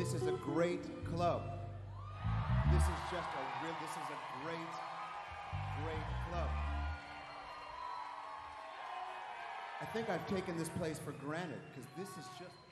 this is a great club. This is just this is a great, great club. I think I've taken this place for granted because this is just